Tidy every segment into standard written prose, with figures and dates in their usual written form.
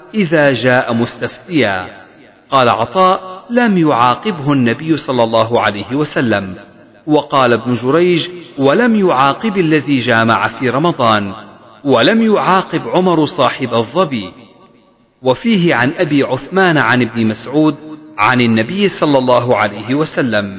إذا جاء مستفتيا. قال عطاء: لم يعاقبه النبي صلى الله عليه وسلم. وقال ابن جريج: ولم يعاقب الذي جامع في رمضان، ولم يعاقب عمر صاحب الظبي. وفيه عن أبي عثمان عن ابن مسعود عن النبي صلى الله عليه وسلم.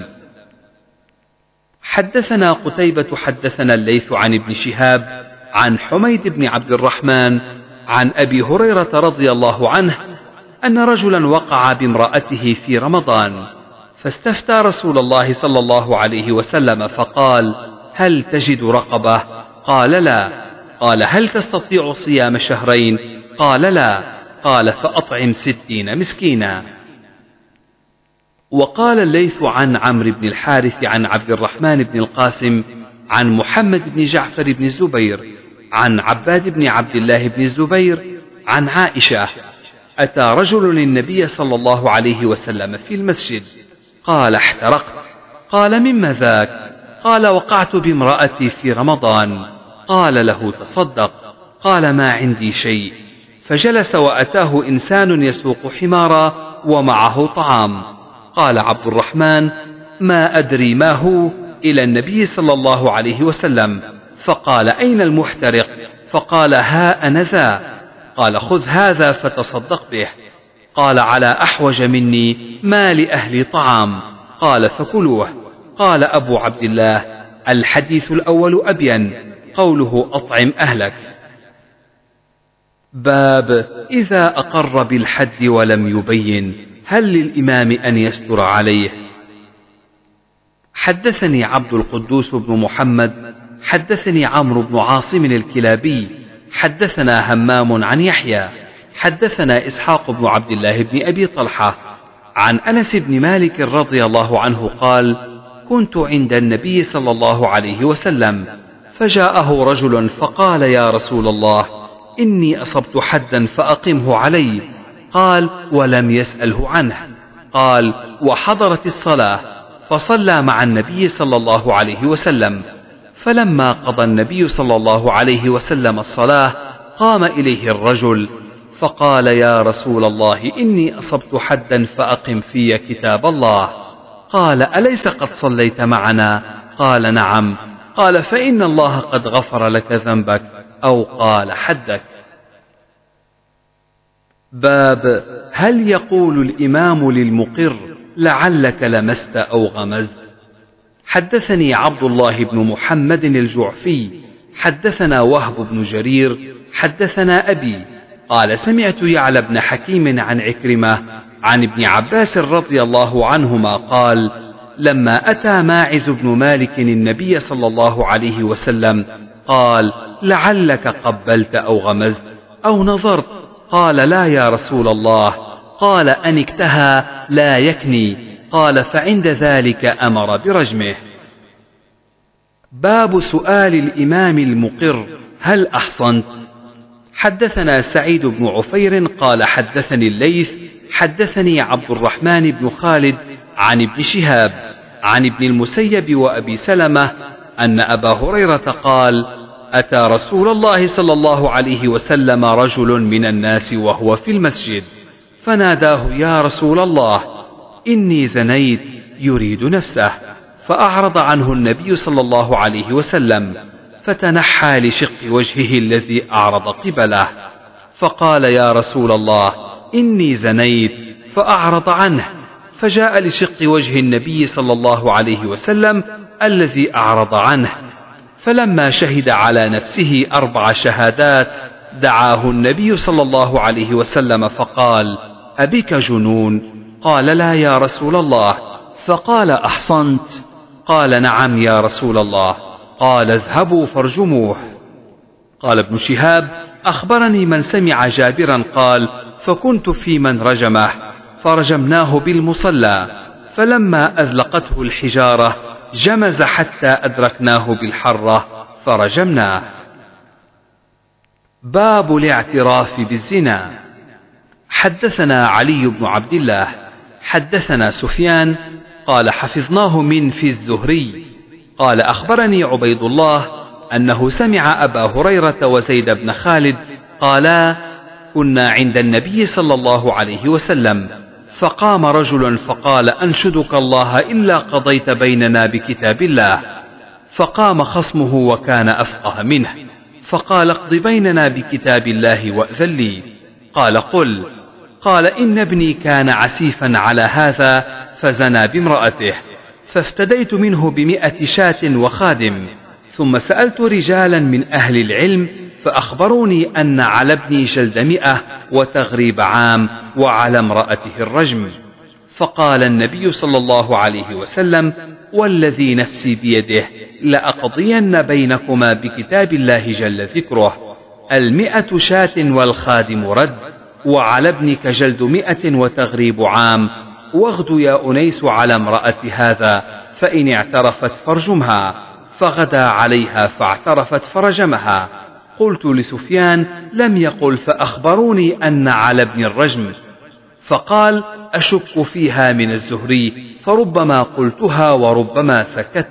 حدثنا قتيبة حدثنا الليث عن ابن شهاب عن حميد بن عبد الرحمن عن أبي هريرة رضي الله عنه أن رجلا وقع بامرأته في رمضان، فاستفتى رسول الله صلى الله عليه وسلم فقال: هل تجد رقبة؟ قال: لا. قال: هل تستطيع صيام شهرين؟ قال: لا. قال: فأطعم 60 مسكينا. وقال الليث عن عمرو بن الحارث عن عبد الرحمن بن القاسم عن محمد بن جعفر بن الزبير عن عباد بن عبد الله بن الزبير عن عائشة: أتى رجل النبي صلى الله عليه وسلم في المسجد، قال: احترقت. قال: مما ذاك؟ قال: وقعت بامرأتي في رمضان. قال له: تصدق. قال: ما عندي شيء. فجلس وأتاه إنسان يسوق حمارا ومعه طعام. قال عبد الرحمن: ما أدري ما هو، إلى النبي صلى الله عليه وسلم، فقال: أين المحترق؟ فقال: ها أنا ذا. قال: خذ هذا فتصدق به. قال: على أحوج مني ما لأهلي طعام. قال: فكلوه. قال أبو عبد الله: الحديث الأول أبين، قوله أطعم أهلك. باب إذا أقر بالحد ولم يبين، هل للإمام أن يستر عليه؟ حدثني عبد القدوس بن محمد حدثني عمرو بن عاصم الكلابي حدثنا همام عن يحيى حدثنا إسحاق بن عبد الله بن أبي طلحة عن أنس بن مالك رضي الله عنه قال: كنت عند النبي صلى الله عليه وسلم، فجاءه رجل فقال: يا رسول الله، إني أصبت حدا فأقمه علي. قال: ولم يسأله عنه. قال: وحضرت الصلاة، فصلى مع النبي صلى الله عليه وسلم. فلما قضى النبي صلى الله عليه وسلم الصلاة قام إليه الرجل فقال: يا رسول الله، إني أصبت حدا فأقم في كتاب الله. قال: أليس قد صليت معنا؟ قال: نعم. قال: فإن الله قد غفر لك ذنبك، أو قال حدك. باب هل يقول الإمام للمقر: لعلك لمست أو غمزت؟ حدثني عبد الله بن محمد الجعفي حدثنا وهب بن جرير حدثنا أبي قال: سمعت يعلى بن حكيم عن عكرمة عن ابن عباس رضي الله عنهما قال: لما أتى ماعز بن مالك النبي صلى الله عليه وسلم قال: لعلك قبلت أو غمزت أو نظرت؟ قال: لا يا رسول الله. قال: أنكتها لا يكني. قال: فعند ذلك أمر برجمه. باب سؤال الإمام المقر: هل أحصنت؟ حدثنا سعيد بن عفير قال: حدثني الليث حدثني عبد الرحمن بن خالد عن ابن شهاب عن ابن المسيب وأبي سلمة أن أبا هريرة قال: أتى رسول الله صلى الله عليه وسلم رجل من الناس وهو في المسجد، فناداه: يا رسول الله، إني زنيت، يريد نفسه. فأعرض عنه النبي صلى الله عليه وسلم، فتنحى لشق وجهه الذي أعرض قبله، فقال: يا رسول الله، إني زنيت، فأعرض عنه، فجاء لشق وجه النبي صلى الله عليه وسلم الذي أعرض عنه، فلما شهد على نفسه 4 شهادات دعاه النبي صلى الله عليه وسلم فقال: أبك جنون؟ قال: لا يا رسول الله. فقال: أحصنت؟ قال: نعم يا رسول الله. قال: اذهبوا فارجموه. قال ابن شهاب: أخبرني من سمع جابرا قال: فكنت في من رجمه، فرجمناه بالمصلى، فلما أذلقته الحجارة جمز حتى أدركناه بالحرة فرجمناه. باب الاعتراف بالزنا. حدثنا علي بن عبد الله حدثنا سفيان قال: حفظناه من في الزهري قال: أخبرني عبيد الله أنه سمع أبا هريرة وزيد بن خالد قالا: كنا عند النبي صلى الله عليه وسلم، فقام رجل فقال: أنشدك الله إلا قضيت بيننا بكتاب الله. فقام خصمه وكان أفقه منه، فقال: اقض بيننا بكتاب الله وأذن لي. قال: قل. قال: إن ابني كان عسيفا على هذا فزنى بامرأته، فافتديت منه ب100 شاة وخادم، ثم سألت رجالا من أهل العلم فأخبروني أن على ابني جلد 100 وتغريب عام، وعلى امرأته الرجم. فقال النبي صلى الله عليه وسلم: والذي نفسي بيده لأقضين بينكما بكتاب الله جل ذكره، 100 شاة والخادم رد، وعلى ابنك جلد 100 وتغريب عام، واغد يا أنيس على امرأة هذا، فإن اعترفت فارجمها. فغدا عليها فاعترفت فرجمها. قلت لسفيان: لم يقل فأخبروني أن على ابن الرجم. فقال: أشك فيها من الزهري، فربما قلتها وربما سكت.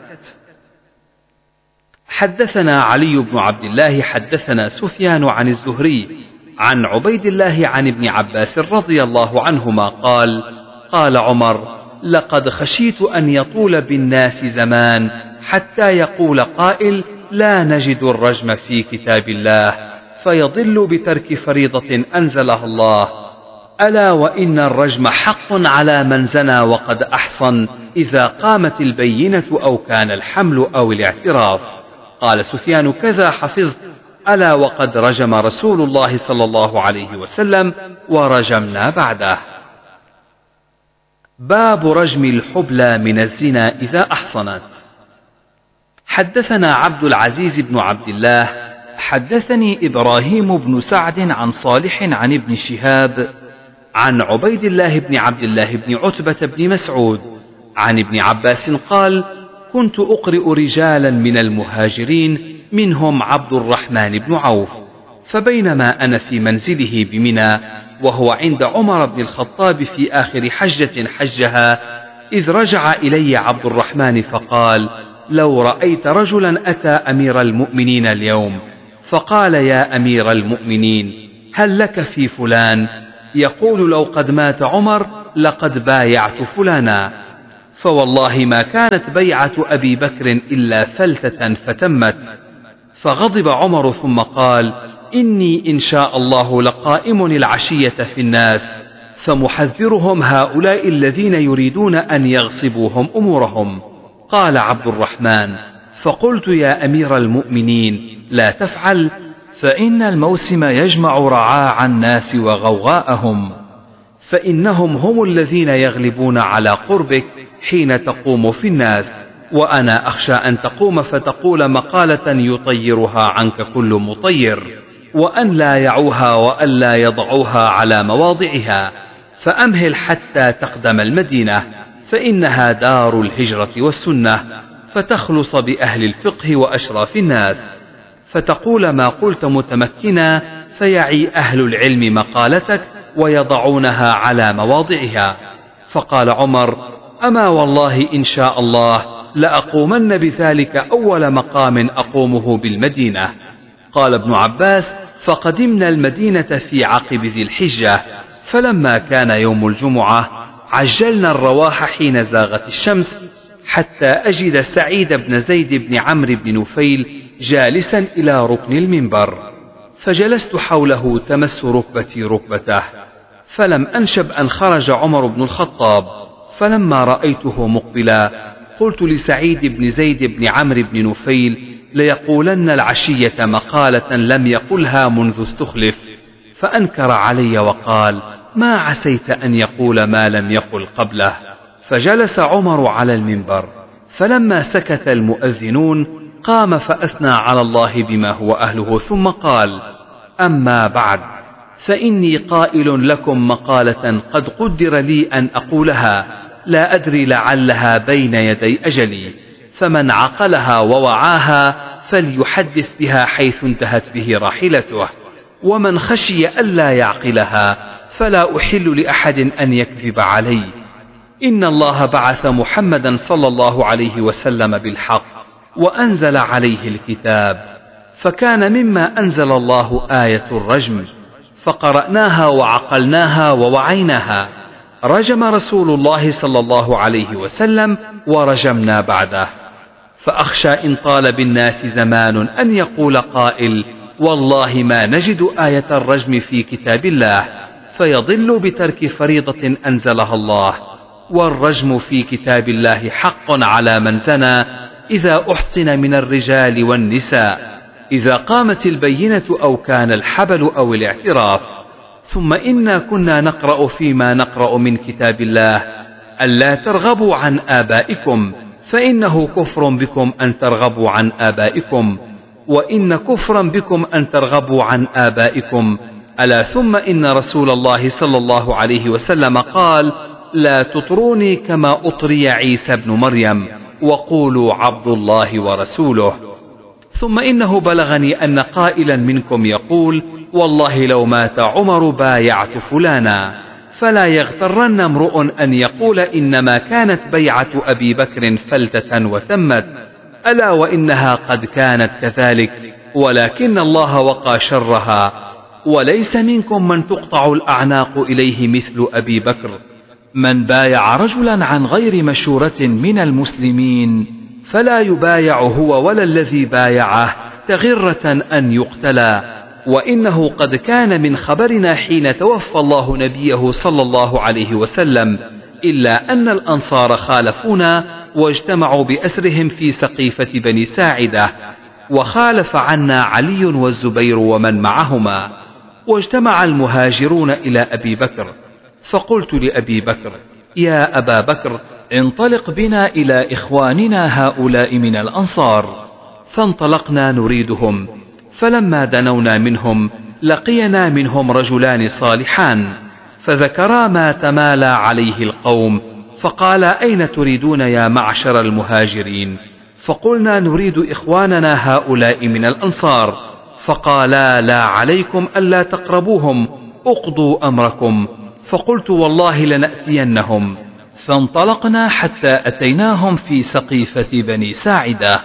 حدثنا علي بن عبد الله حدثنا سفيان عن الزهري عن عبيد الله عن ابن عباس رضي الله عنهما قال: قال عمر: لقد خشيت أن يطول بالناس زمان حتى يقول قائل: لا نجد الرجم في كتاب الله، فيضل بترك فريضة أنزلها الله. ألا وإن الرجم حق على من زنى وقد أحصن، إذا قامت البينة أو كان الحمل أو الاعتراف. قال سفيان: كذا حفظت. ألا وقد رجم رسول الله صلى الله عليه وسلم ورجمنا بعده. باب رجم الحبلى من الزنا إذا أحصنت. حدثنا عبد العزيز بن عبد الله حدثني إبراهيم بن سعد عن صالح عن ابن شهاب عن عبيد الله بن عبد الله بن عتبة بن مسعود عن ابن عباس قال: كنت أقرئ رجالا من المهاجرين منهم عبد الرحمن بن عوف، فبينما أنا في منزله بمنى وهو عند عمر بن الخطاب في آخر حجة حجها، إذ رجع إلي عبد الرحمن فقال: لو رأيت رجلا أتى أمير المؤمنين اليوم فقال: يا أمير المؤمنين، هل لك في فلان؟ يقول: لو قد مات عمر لقد بايعت فلانا. فوالله ما كانت بيعة أبي بكر إلا فلتة فتمت. فغضب عمر ثم قال: إني إن شاء الله لقائم العشية في الناس، فمحذرهم هؤلاء الذين يريدون أن يغصبوهم أمورهم. قال عبد الرحمن: فقلت: يا أمير المؤمنين، لا تفعل، فإن الموسم يجمع رعاع الناس وغوغاءهم، فإنهم هم الذين يغلبون على قربك حين تقوم في الناس، وأنا أخشى أن تقوم فتقول مقالة يطيرها عنك كل مطير، وأن لا يعوها وأن لا يضعوها على مواضعها، فأمهل حتى تقدم المدينة، فإنها دار الهجرة والسنة، فتخلص بأهل الفقه وأشراف الناس، فتقول ما قلت متمكنا، فيعي أهل العلم مقالتك ويضعونها على مواضعها. فقال عمر: أما والله إن شاء الله لأقومن بذلك أول مقام أقومه بالمدينة. قال ابن عباس: فقدمنا المدينة في عقب ذي الحجة، فلما كان يوم الجمعة عجلنا الرواح حين زاغت الشمس، حتى أجد سعيد بن زيد بن عمرو بن نفيل جالسا إلى ركن المنبر، فجلست حوله تمس ركبتي ركبته، فلم أنشب أن خرج عمر بن الخطاب، فلما رأيته مقبلا قلت لسعيد بن زيد بن عمرو بن نفيل: ليقولن العشية مقالة لم يقلها منذ استخلف. فأنكر علي وقال: ما عسيت أن يقول ما لم يقل قبله. فجلس عمر على المنبر، فلما سكت المؤذنون قام فأثنى على الله بما هو أهله، ثم قال: أما بعد، فإني قائل لكم مقالة قد قدر لي أن أقولها، لا أدري لعلها بين يدي أجلي، فمن عقلها ووعاها فليحدث بها حيث انتهت به راحلته، ومن خشي ألا يعقلها فلا أحل لأحد أن يكذب علي. إن الله بعث محمدا صلى الله عليه وسلم بالحق وأنزل عليه الكتاب، فكان مما أنزل الله آية الرجم، فقرأناها وعقلناها ووعيناها. رجم رسول الله صلى الله عليه وسلم ورجمنا بعده. فأخشى إن طال بالناس زمان أن يقول قائل: والله ما نجد آية الرجم في كتاب الله، فيضل بترك فريضة أنزلها الله. والرجم في كتاب الله حق على من زنى إذا أحصن من الرجال والنساء، إذا قامت البينة أو كان الحبل أو الاعتراف. ثم إنا كنا نقرأ فيما نقرأ من كتاب الله: ألا ترغبوا عن آبائكم، فإنه كفر بكم أن ترغبوا عن آبائكم، وإن كفرا بكم أن ترغبوا عن آبائكم. ألا ثم إن رسول الله صلى الله عليه وسلم قال: لا تطروني كما أطري عيسى بن مريم، وقولوا عبد الله ورسوله. ثم إنه بلغني أن قائلا منكم يقول: والله لو مات عمر بايعت فلانا. فلا يغترن امرؤ أن يقول إنما كانت بيعة أبي بكر فلتة وتمت، ألا وإنها قد كانت كذلك، ولكن الله وقى شرها. وليس منكم من تقطع الأعناق إليه مثل أبي بكر. من بايع رجلا عن غير مشورة من المسلمين فلا يبايع هو ولا الذي بايعه تغرة أن يقتلا. وإنه قد كان من خبرنا حين توفى الله نبيه صلى الله عليه وسلم، إلا أن الأنصار خالفونا واجتمعوا بأسرهم في سقيفة بني ساعدة، وخالف عنا علي والزبير ومن معهما. واجتمع المهاجرون إلى أبي بكر، فقلت لأبي بكر: يا أبا بكر، انطلق بنا إلى إخواننا هؤلاء من الأنصار. فانطلقنا نريدهم، فلما دنونا منهم لقينا منهم رجلان صالحان، فذكرا ما تمالى عليه القوم، فقالا: أين تريدون يا معشر المهاجرين؟ فقلنا: نريد إخواننا هؤلاء من الأنصار. فقالا: لا عليكم ألا تقربوهم، اقضوا أمركم. فقلت: والله لنأتينهم. فانطلقنا حتى أتيناهم في سقيفة بني ساعدة،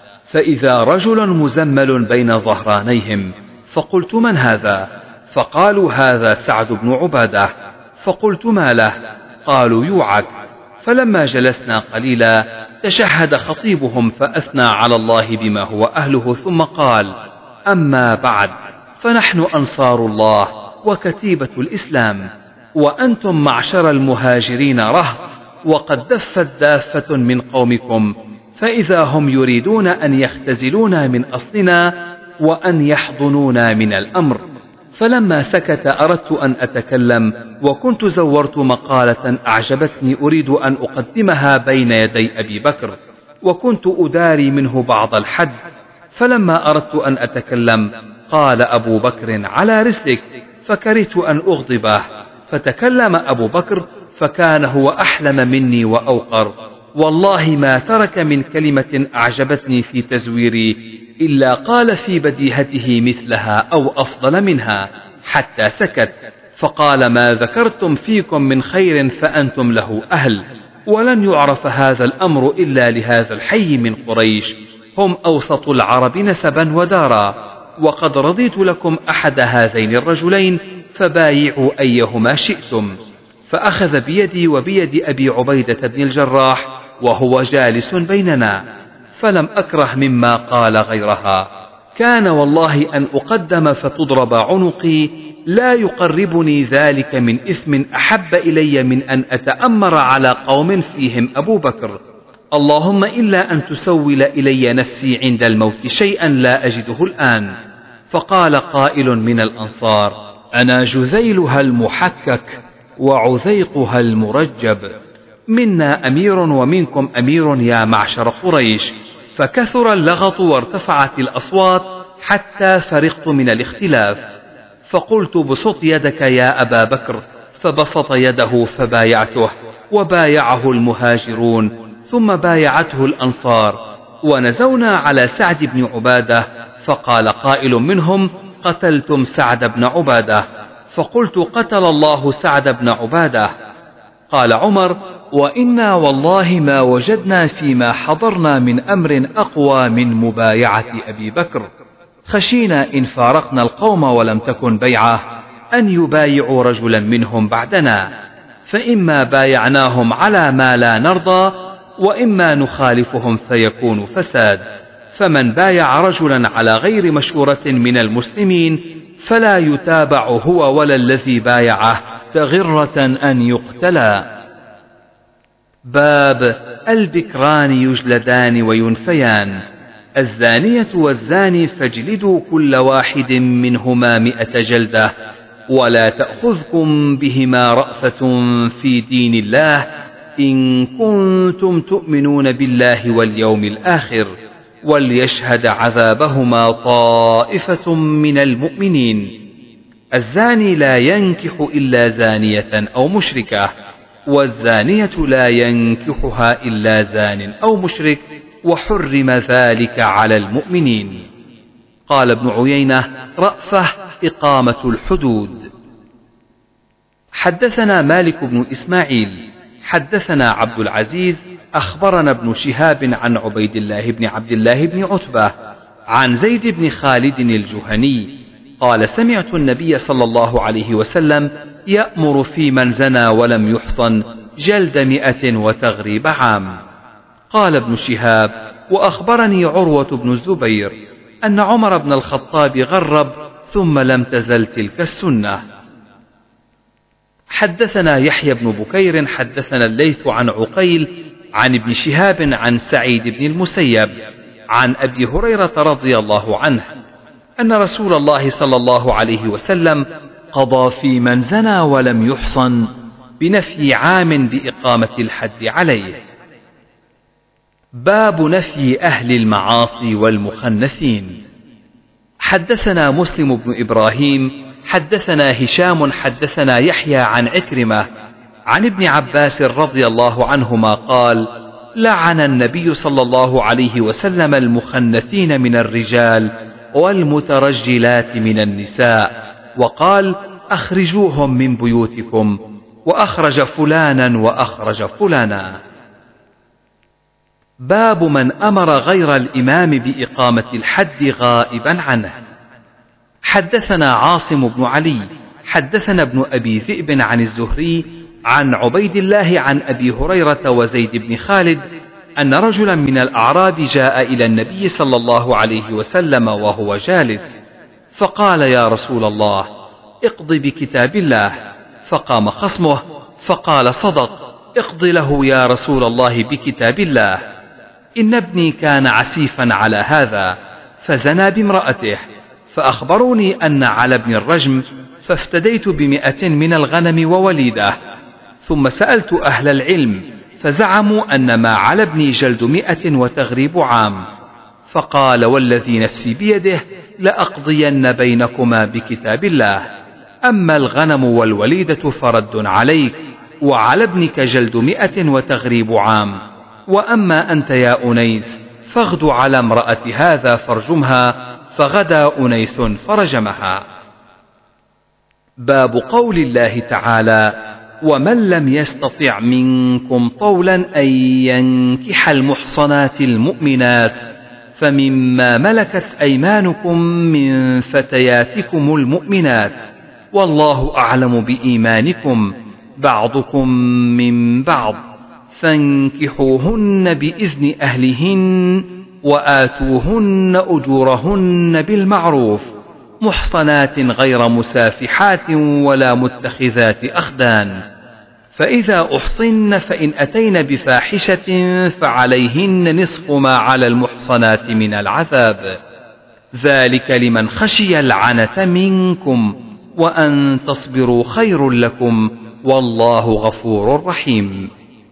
فإذا رجل مزمل بين ظهرانيهم. فقلت: من هذا؟ فقالوا: هذا سعد بن عبادة. فقلت: ما له؟ قالوا: يوعك. فلما جلسنا قليلا تشهد خطيبهم فأثنى على الله بما هو أهله، ثم قال: أما بعد، فنحن أنصار الله وكتيبة الإسلام، وأنتم معشر المهاجرين رهط، وقد دفت دافة من قومكم، فإذا هم يريدون أن يختزلونا من أصلنا وأن يحضنونا من الأمر. فلما سكت أردت أن أتكلم، وكنت زورت مقالة أعجبتني أريد أن أقدمها بين يدي أبي بكر، وكنت أداري منه بعض الحد. فلما أردت أن أتكلم قال أبو بكر: على رسلك. فكرهت أن أغضبه، فتكلم أبو بكر، فكان هو أحلم مني وأوقر. والله ما ترك من كلمة أعجبتني في تزويري إلا قال في بديهته مثلها أو أفضل منها، حتى سكت. فقال: ما ذكرتم فيكم من خير فأنتم له أهل، ولن يعرف هذا الأمر إلا لهذا الحي من قريش، هم أوسط العرب نسبا ودارا، وقد رضيت لكم أحد هذين الرجلين، فبايعوا أيهما شئتم. فأخذ بيدي وبيد أبي عبيدة بن الجراح وهو جالس بيننا، فلم أكره مما قال غيرها. كان والله أن أقدم فتضرب عنقي لا يقربني ذلك من إثم أحب إلي من أن أتأمر على قوم فيهم أبو بكر، اللهم إلا أن تسول إلي نفسي عند الموت شيئا لا أجده الآن. فقال قائل من الأنصار: أنا جذيلها المحكك وعذيقها المرجب، منا أمير ومنكم أمير يا معشر قريش. فكثر اللغط وارتفعت الأصوات حتى فرغت من الاختلاف، فقلت: بسط يدك يا أبا بكر. فبسط يده فبايعته، وبايعه المهاجرون، ثم بايعته الأنصار. ونزونا على سعد بن عبادة، فقال قائل منهم: قتلتم سعد بن عبادة. فقلت: قتل الله سعد بن عبادة. قال عمر: وإنا والله ما وجدنا فيما حضرنا من أمر أقوى من مبايعة أبي بكر، خشينا إن فارقنا القوم ولم تكن بيعة أن يبايعوا رجلا منهم بعدنا، فإما بايعناهم على ما لا نرضى وإما نخالفهم فيكون فساد. فمن بايع رجلا على غير مشورة من المسلمين فلا يتابع هو ولا الذي بايعه تغرة أن يقتلا. باب البكران يجلدان وينفيان. الزانية والزاني فاجلدوا كل واحد منهما 100 جلدة، ولا تأخذكم بهما رأفة في دين الله إن كنتم تؤمنون بالله واليوم الآخر، وليشهد عذابهما طائفة من المؤمنين. الزاني لا ينكح إلا زانية أو مشركة، والزانية لا ينكحها إلا زان أو مشرك، وحرم ذلك على المؤمنين. قال ابن عيينة: رأفة إقامة الحدود. حدثنا مالك بن إسماعيل حدثنا عبد العزيز أخبرنا ابن شهاب عن عبيد الله بن عبد الله بن عتبة عن زيد بن خالد الجهني قال: سمعت النبي صلى الله عليه وسلم يأمر في من زنى ولم يحصن جلد 100 وتغريب عام. قال ابن شهاب: وأخبرني عروة بن الزبير أن عمر بن الخطاب غرب ثم لم تزل تلك السنة. حدثنا يحيى بن بكير حدثنا الليث عن عقيل عن ابن شهاب عن سعيد بن المسيب عن أبي هريرة رضي الله عنه أن رسول الله صلى الله عليه وسلم قضى في من زنى ولم يحصن بنفي عام بإقامة الحد عليه. باب نفي أهل المعاصي والمخنثين. حدثنا مسلم بن إبراهيم حدثنا هشام حدثنا يحيى عن عكرمة عن ابن عباس رضي الله عنهما قال: لعن النبي صلى الله عليه وسلم المخنثين من الرجال والمترجلات من النساء، وقال: أخرجوهم من بيوتكم، وأخرج فلانا وأخرج فلانا. باب من أمر غير الإمام بإقامة الحد غائبا عنه. حدثنا عاصم بن علي حدثنا ابن أبي ذئب عن الزهري عن عبيد الله عن أبي هريرة وزيد بن خالد أن رجلا من الأعراب جاء إلى النبي صلى الله عليه وسلم وهو جالس، فقال: يا رسول الله، اقض بكتاب الله. فقام خصمه فقال: صدق، اقض له يا رسول الله بكتاب الله، إن ابني كان عسيفا على هذا فزنى بامرأته، فأخبروني أن على ابن الرجم، فافتديت ب100 من الغنم ووليدة. ثم سألت أهل العلم فزعموا أن ما على ابني جلد 100 وتغريب عام. فقال: والذي نفسي بيده لأقضين بينكما بكتاب الله، أما الغنم والوليدة فرد عليك، وعلى ابنك جلد 100 وتغريب عام، وأما أنت يا أنيس فاغد على امرأة هذا فارجمها. فغدا أنيس فرجمها. باب قول الله تعالى: ومن لم يستطع منكم طولا أن ينكح المحصنات المؤمنات فمما ملكت أيمانكم من فتياتكم المؤمنات، والله أعلم بإيمانكم، بعضكم من بعض، فانكحوهن بإذن أهلهن وآتوهن أجورهن بالمعروف، محصنات غير مسافحات ولا متخذات أخدان، فإذا أحصن فإن أتين بفاحشة فعليهن نصف ما على المحصنات من العذاب، ذلك لمن خشي العنة منكم، وأن تصبروا خير لكم، والله غفور رحيم.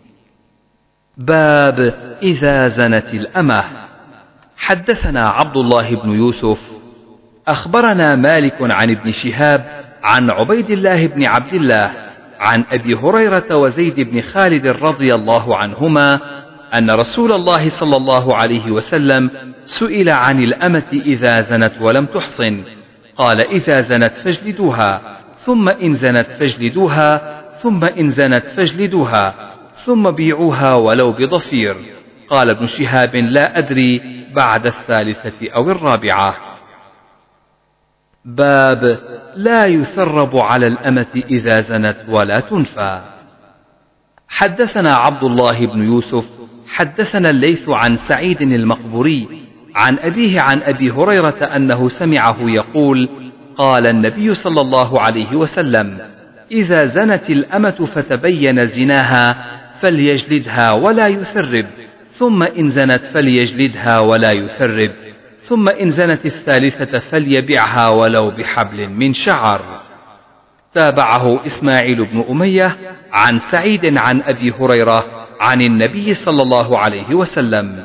باب إذا زنت الأمة. حدثنا عبد الله بن يوسف أخبرنا مالك عن ابن شهاب عن عبيد الله بن عبد الله عن أبي هريرة وزيد بن خالد رضي الله عنهما أن رسول الله صلى الله عليه وسلم سئل عن الأمة إذا زنت ولم تحصن، قال: إذا زنت فاجلدوها، ثم إن زنت فاجلدوها، ثم إن زنت فاجلدوها، ثم بيعوها ولو بضفير. قال ابن شهاب: لا أدري بعد الثالثة أو الرابعة. باب لا يثرب على الأمة إذا زنت ولا تنفى. حدثنا عبد الله بن يوسف حدثنا الليث عن سعيد المقبوري عن أبيه عن أبي هريرة أنه سمعه يقول: قال النبي صلى الله عليه وسلم: إذا زنت الأمة فتبين زناها فليجلدها ولا يثرب، ثم إن زنت فليجلدها ولا يثرب، ثم إن زنت الثالثة فليبعها ولو بحبل من شعر. تابعه إسماعيل بن أمية عن سعيد عن أبي هريرة عن النبي صلى الله عليه وسلم.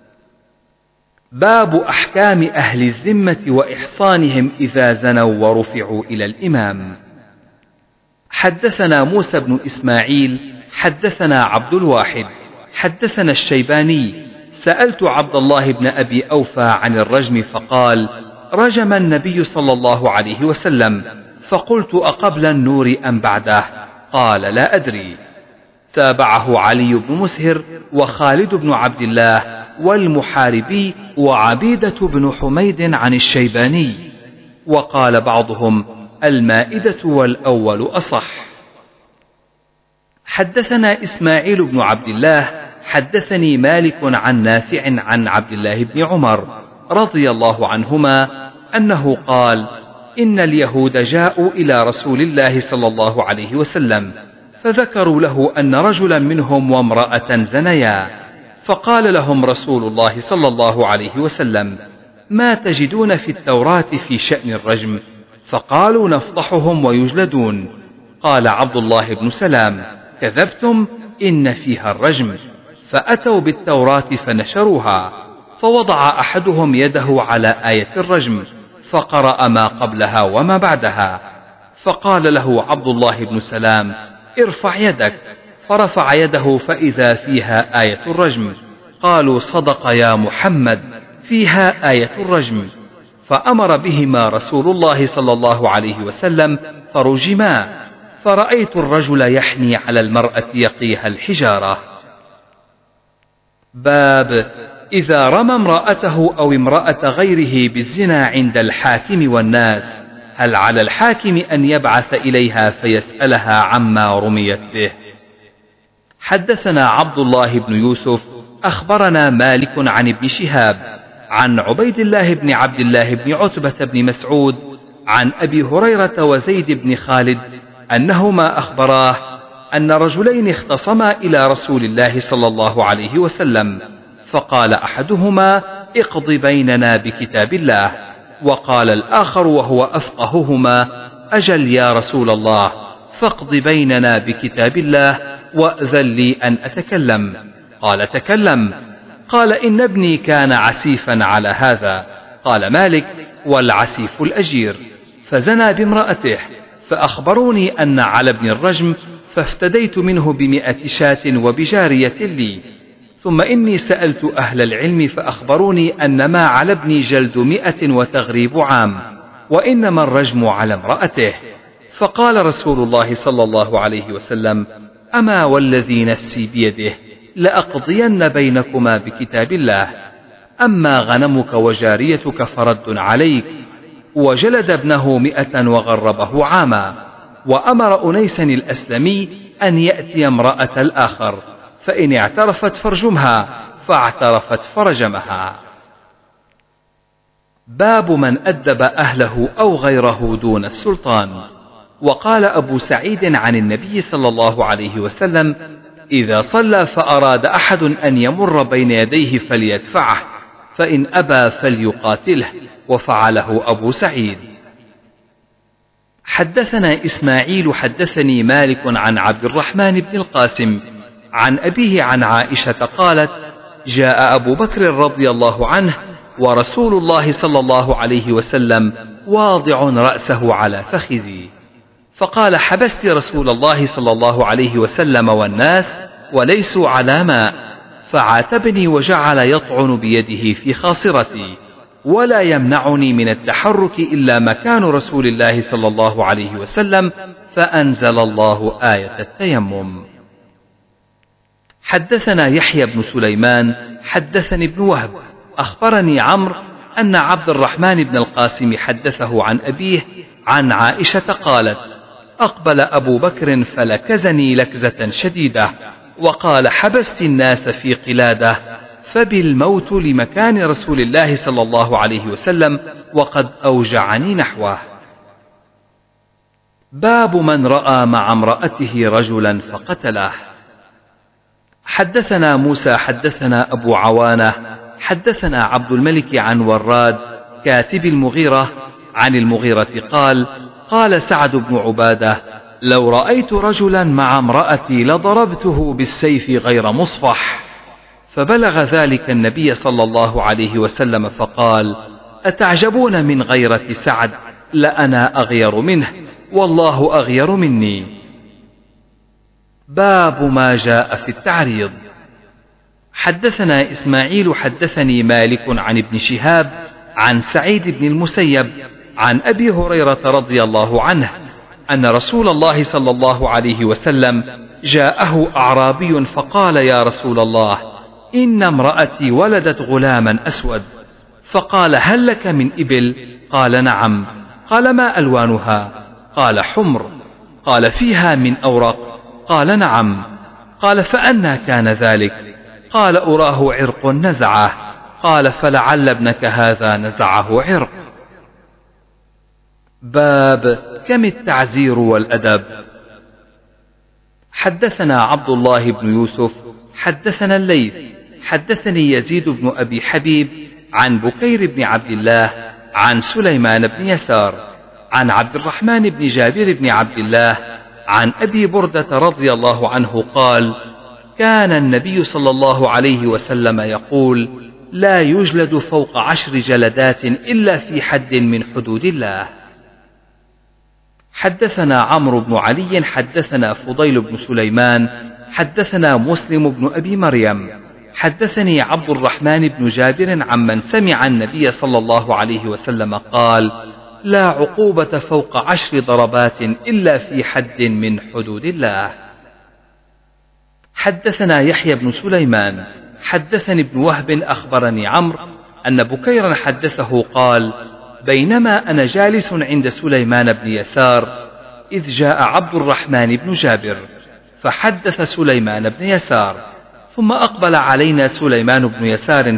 باب أحكام أهل الذمة وإحصانهم إذا زنوا ورفعوا إلى الإمام. حدثنا موسى بن إسماعيل حدثنا عبد الواحد حدثنا الشيباني سألت عبد الله بن أبي أوفى عن الرجم فقال: رجم النبي صلى الله عليه وسلم، فقلت: أقبل النور أم بعده؟ قال: لا أدري. تابعه علي بن مسهر وخالد بن عبد الله والمحاربي وعبيدة بن حميد عن الشيباني، وقال بعضهم: المائدة والأول أصح. حدثنا إسماعيل بن عبد الله حدثني مالك عن نافع عن عبد الله بن عمر رضي الله عنهما أنه قال: إن اليهود جاءوا إلى رسول الله صلى الله عليه وسلم فذكروا له أن رجلا منهم وامرأة زنيا، فقال لهم رسول الله صلى الله عليه وسلم: ما تجدون في التوراة في شأن الرجم؟ فقالوا: نفضحهم ويجلدون. قال عبد الله بن سلام: كذبتم، إن فيها الرجم. فأتوا بالتوراة فنشروها، فوضع أحدهم يده على آية الرجم فقرأ ما قبلها وما بعدها، فقال له عبد الله بن سلام: ارفع يدك. فرفع يده فإذا فيها آية الرجم. قالوا: صدق يا محمد، فيها آية الرجم. فأمر بهما رسول الله صلى الله عليه وسلم فرجما، فرأيت الرجل يحني على المرأة يقيها الحجارة. باب إذا رمى امرأته أو امرأة غيره بالزنا عند الحاكم والناس، هل على الحاكم أن يبعث إليها فيسألها عما رميت به؟ حدثنا عبد الله بن يوسف أخبرنا مالك عن ابن شهاب عن عبيد الله بن عبد الله بن عتبة بن مسعود عن أبي هريرة وزيد بن خالد أنهما أخبراه أن رجلين اختصما إلى رسول الله صلى الله عليه وسلم، فقال أحدهما: اقض بيننا بكتاب الله، وقال الآخر وهو أفقههما: أجل يا رسول الله، فاقض بيننا بكتاب الله وأذن لي أن أتكلم. قال: تكلم. قال: إن ابني كان عسيفا على هذا. قال مالك: والعسيف الأجير. فزنى بامرأته، فأخبروني أن على ابن الرجم، فافتديت منه ب100 شاة وبجارية لي. ثم إني سألت أهل العلم فأخبروني أن ما على ابني جلد 100 وتغريب عام، وإنما الرجم على امرأته. فقال رسول الله صلى الله عليه وسلم: أما والذي نفسي بيده لأقضين بينكما بكتاب الله، أما غنمك وجاريتك فرد عليك. وجلد ابنه 100 وغربه عاما. وأمر أنيسا الأسلمي أن يأتي امرأة الآخر، فإن اعترفت فرجمها، فاعترفت فرجمها. باب من أدب أهله أو غيره دون السلطان. وقال أبو سعيد عن النبي صلى الله عليه وسلم: إذا صلى فأراد أحد أن يمر بين يديه فليدفعه، فإن أبى فليقاتله، وفعله أبو سعيد. حدثنا إسماعيل حدثني مالك عن عبد الرحمن بن القاسم عن أبيه عن عائشة قالت: جاء أبو بكر رضي الله عنه ورسول الله صلى الله عليه وسلم واضع رأسه على فخذي، فقال: حبست رسول الله صلى الله عليه وسلم والناس وليسوا على ماء، فعاتبني وجعل يطعن بيده في خاصرتي، ولا يمنعني من التحرك إلا مكان رسول الله صلى الله عليه وسلم، فأنزل الله آية التيمم. حدثنا يحيى بن سليمان حدثني ابن وهب أخبرني عمرو أن عبد الرحمن بن القاسم حدثه عن أبيه عن عائشة قالت: أقبل أبو بكر فلكزني لكزة شديدة وقال: حبست الناس في قلادة، فبالموت لمكان رسول الله صلى الله عليه وسلم وقد أوجعني نحوه. باب من رأى مع امرأته رجلا فقتله. حدثنا موسى حدثنا أبو عوانة حدثنا عبد الملك عن وراد كاتب المغيرة عن المغيرة قال: قال سعد بن عبادة: لو رأيت رجلا مع امرأتي لضربته بالسيف غير مصفح. فبلغ ذلك النبي صلى الله عليه وسلم فقال: أتعجبون من غيرة سعد؟ لأنا أغير منه، والله أغير مني. باب ما جاء في التعريض. حدثنا إسماعيل حدثني مالك عن ابن شهاب عن سعيد بن المسيب عن أبي هريرة رضي الله عنه أن رسول الله صلى الله عليه وسلم جاءه أعرابي فقال: يا رسول الله، إن امرأتي ولدت غلاما أسود. فقال: هل لك من إبل؟ قال: نعم. قال: ما ألوانها؟ قال: حمر. قال: فيها من أورق؟ قال: نعم. قال: فأنى كان ذلك؟ قال: أراه عرق نزعه. قال: فلعل ابنك هذا نزعه عرق. باب كم التعزير والأدب. حدثنا عبد الله بن يوسف حدثنا الليث حدثني يزيد بن أبي حبيب عن بكير بن عبد الله عن سليمان بن يسار عن عبد الرحمن بن جابر بن عبد الله عن أبي بردة رضي الله عنه قال: كان النبي صلى الله عليه وسلم يقول: لا يجلد فوق 10 جلدات إلا في حد من حدود الله. حدثنا عمرو بن علي حدثنا فضيل بن سليمان حدثنا مسلم بن أبي مريم حدثني عبد الرحمن بن جابر عمن سمع النبي صلى الله عليه وسلم قال: لا عقوبة فوق 10 ضربات إلا في حد من حدود الله. حدثنا يحيى بن سليمان حدثني ابن وهب أخبرني عمرو أن بكيرا حدثه قال: بينما أنا جالس عند سليمان بن يسار إذ جاء عبد الرحمن بن جابر فحدث سليمان بن يسار، ثم أقبل علينا سليمان بن يسار